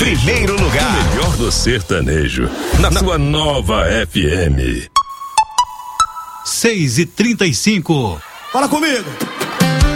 primeiro lugar. O melhor do sertanejo, na sua nova FM. 6h35. Fala comigo.